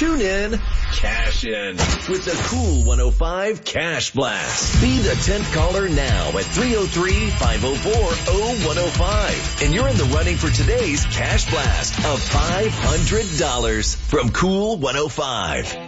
Tune in, cash in with the Cool 105 Cash Blast. Be the 10th caller now at 303-504-0105. And you're in the running for today's Cash Blast of $500 from Cool 105.